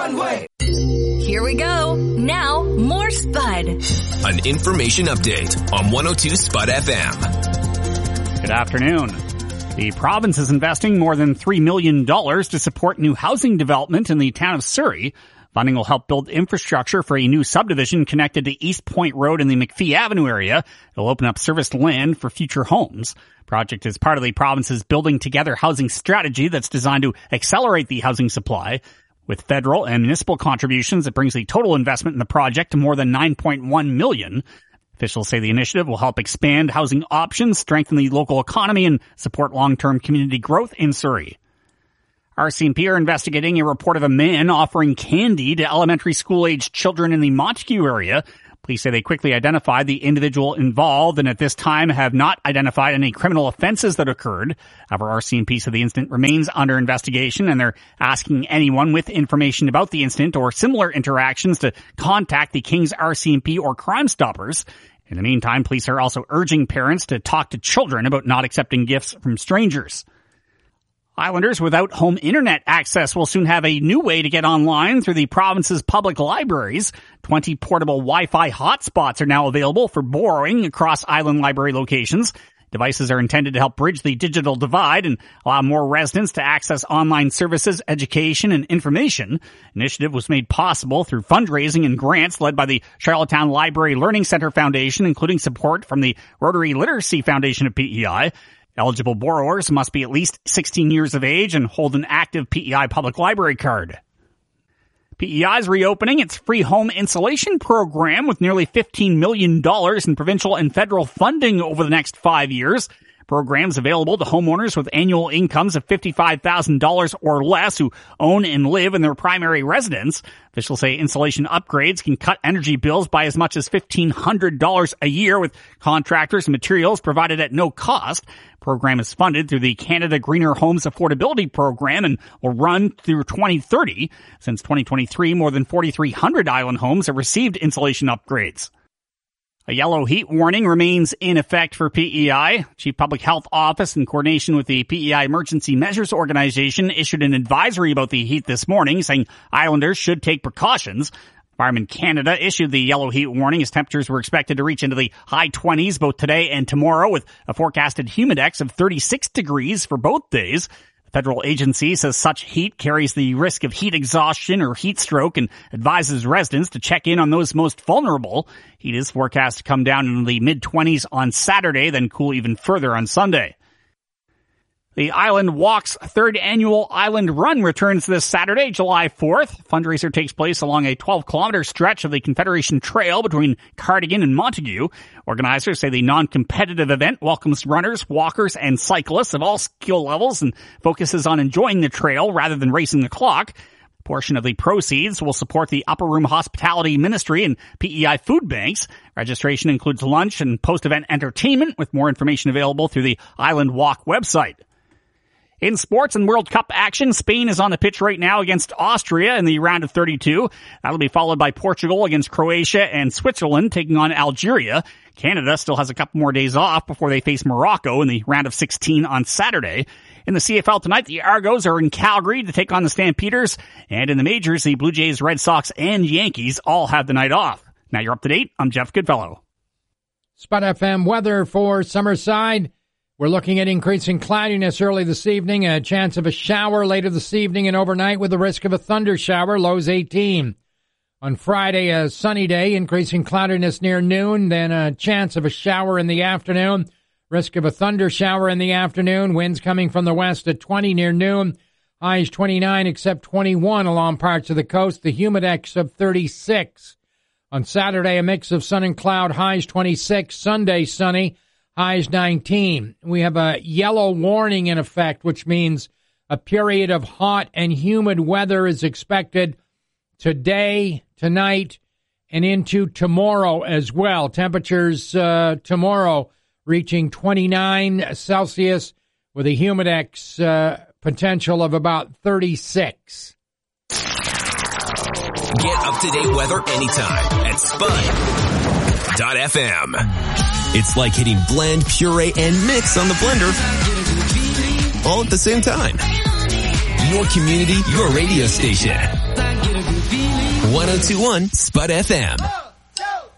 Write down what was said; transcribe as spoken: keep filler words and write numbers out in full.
one way. Here we go. Now, more Spud. An information update on one oh two Spud F M. Good afternoon. The province is investing more than three million dollars to support new housing development in the town of Surrey. Funding will help build infrastructure for a new subdivision connected to East Point Road in the McPhee Avenue area. It'll open up serviced land for future homes. The project is part of the province's Building Together housing strategy that's designed to accelerate the housing supply. With federal and municipal contributions, it brings the total investment in the project to more than nine point one million dollars. Officials say the initiative will help expand housing options, strengthen the local economy, and support long-term community growth in Surrey. R C M P are investigating a report of a man offering candy to elementary school-aged children in the Montague area. Police say they quickly identified the individual involved and at this time have not identified any criminal offenses that occurred. However, R C M P said the incident remains under investigation and they're asking anyone with information about the incident or similar interactions to contact the King's R C M P or Crime Stoppers. In the meantime, police are also urging parents to talk to children about not accepting gifts from strangers. Islanders without home internet access will soon have a new way to get online through the province's public libraries. twenty portable Wi-Fi hotspots are now available for borrowing across island library locations. Devices are intended to help bridge the digital divide and allow more residents to access online services, education, and information. The initiative was made possible through fundraising and grants led by the Charlottetown Library Learning Center Foundation, including support from the Rotary Literacy Foundation of P E I. Eligible borrowers must be at least sixteen years of age and hold an active P E I public library card. P E I is reopening its free home insulation program with nearly fifteen million dollars in provincial and federal funding over the next five years. Programs available to homeowners with annual incomes of fifty-five thousand dollars or less who own and live in their primary residence. Officials say insulation upgrades can cut energy bills by as much as fifteen hundred dollars a year with contractors and materials provided at no cost. The program is funded through the Canada Greener Homes Affordability Program and will run through twenty thirty. Since twenty twenty-three, more than forty-three hundred island homes have received insulation upgrades. A yellow heat warning remains in effect for P E I. Chief Public Health Office, in coordination with the P E I Emergency Measures Organization, issued an advisory about the heat this morning, saying islanders should take precautions. Environment Canada issued the yellow heat warning as temperatures were expected to reach into the high twenties both today and tomorrow, with a forecasted humidex of thirty-six degrees for both days. The federal agency says such heat carries the risk of heat exhaustion or heat stroke and advises residents to check in on those most vulnerable. Heat is forecast to come down into the mid-twenties on Saturday, then cool even further on Sunday. The Island Walk's third annual Island Run returns this Saturday, July fourth. Fundraiser takes place along a twelve kilometer stretch of the Confederation Trail between Cardigan and Montague. Organizers say the non-competitive event welcomes runners, walkers, and cyclists of all skill levels and focuses on enjoying the trail rather than racing the clock. A portion of the proceeds will support the Upper Room Hospitality Ministry and P E I food banks. Registration includes lunch and post-event entertainment, with more information available through the Island Walk website. In sports and World Cup action, Spain is on the pitch right now against Austria in the round of thirty-two. That'll be followed by Portugal against Croatia and Switzerland taking on Algeria. Canada still has a couple more days off before they face Morocco in the round of sixteen on Saturday. In the C F L tonight, the Argos are in Calgary to take on the Stampeders. And in the majors, the Blue Jays, Red Sox, and Yankees all have the night off. Now you're up to date. I'm Jeff Goodfellow. Spud F M weather for Summerside. We're looking at increasing cloudiness early this evening, a chance of a shower later this evening and overnight with the risk of a thunder shower, lows eighteen. On Friday, a sunny day, increasing cloudiness near noon, then a chance of a shower in the afternoon, risk of a thunder shower in the afternoon, winds coming from the west at twenty near noon, highs twenty-nine except twenty-one along parts of the coast, the humidex of thirty-six. On Saturday, a mix of sun and cloud, highs twenty-six, Sunday sunny, highs nineteen. We have a yellow warning in effect, which means a period of hot and humid weather is expected today, tonight, and into tomorrow as well. Temperatures uh, tomorrow reaching twenty-nine Celsius with a humidex uh, potential of about thirty-six. Get up-to-date weather anytime at Spud dot F M. It's like hitting blend, puree, and mix on the blender all at the same time. Your community, your radio station. one oh two one Spud F M.